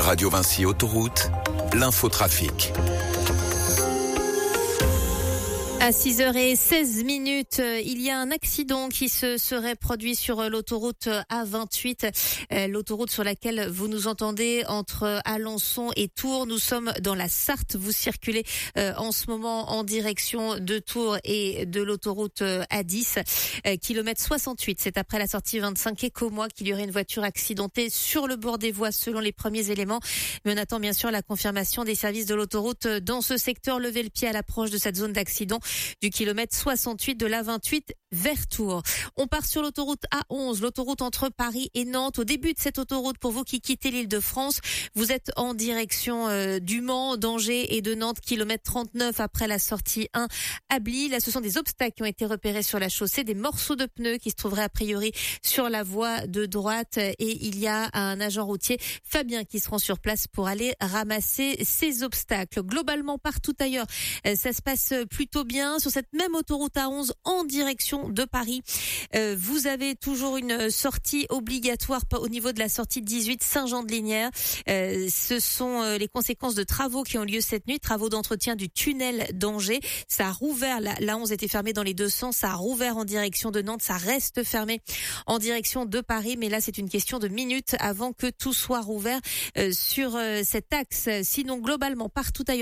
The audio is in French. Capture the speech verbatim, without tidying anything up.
Radio Vinci Autoroute, l'infotrafic. À six heures seize minutes, il y a un accident qui se serait produit sur l'autoroute A vingt-huit, l'autoroute sur laquelle vous nous entendez entre Alençon et Tours. Nous sommes dans la Sarthe. Vous circulez en ce moment en direction de Tours et de l'autoroute A dix, kilomètre soixante-huit. C'est après la sortie vingt-cinq Écomois qu'il y aurait une voiture accidentée sur le bord des voies selon les premiers éléments. Mais on attend bien sûr la confirmation des services de l'autoroute dans ce secteur. Levez le pied à l'approche de cette zone d'accident du kilomètre soixante-huit de l'A vingt-huit vers Tours. On part sur l'autoroute A onze, l'autoroute entre Paris et Nantes. Au début de cette autoroute, pour vous qui quittez l'Île-de-France, vous êtes en direction euh, du Mans, d'Angers et de Nantes, kilomètre trente-neuf après la sortie un à Bly. Là, ce sont des obstacles qui ont été repérés sur la chaussée, des morceaux de pneus qui se trouveraient a priori sur la voie de droite, et il y a un agent routier, Fabien, qui se rend sur place pour aller ramasser ces obstacles. Globalement, partout ailleurs, ça se passe plutôt bien. Sur cette même autoroute A onze en direction de Paris, euh, vous avez toujours une sortie obligatoire au niveau de la sortie dix-huit Saint-Jean-de-Lignières. Euh, ce sont euh, les conséquences de travaux qui ont lieu cette nuit, travaux d'entretien du tunnel d'Angers. Ça a rouvert, la, la onze était fermée dans les deux sens, ça a rouvert en direction de Nantes, ça reste fermé en direction de Paris, mais là c'est une question de minutes avant que tout soit rouvert euh, sur euh, cet axe. Sinon, globalement, partout ailleurs,